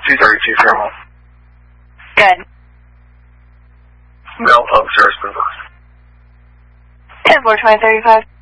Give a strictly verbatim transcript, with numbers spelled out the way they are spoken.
two thirty-two Fairmont. Good. Male pub, Sarah's River. ten four twenty thirty-five.